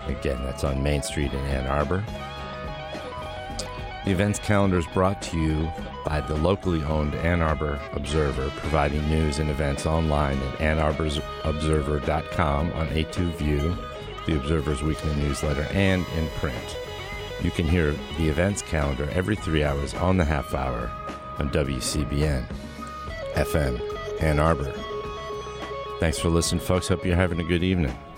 Again, that's on Main Street in Ann Arbor. The events calendar is brought to you by the locally owned Ann Arbor Observer, providing news and events online at AnnArborObserver.com, on A2View, the Observer's weekly newsletter, and in print. You can hear the events calendar every 3 hours on the half hour on WCBN FM Ann Arbor. Thanks for listening, folks. Hope you're having a good evening.